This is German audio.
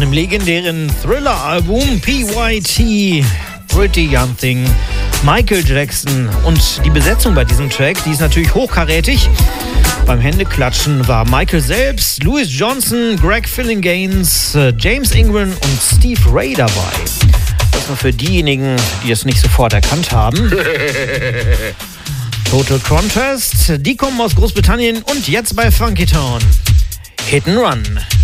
dem legendären Thriller-Album PYT, Pretty Young Thing, Michael Jackson. Und die Besetzung bei diesem Track, die ist natürlich hochkarätig. Beim Händeklatschen war Michael selbst, Louis Johnson, Greg Phillinganes, James Ingram und Steve Ray dabei. Das nur für diejenigen, die es nicht sofort erkannt haben. Total Contrast, die kommen aus Großbritannien und jetzt bei Funky Town. Hit and Run.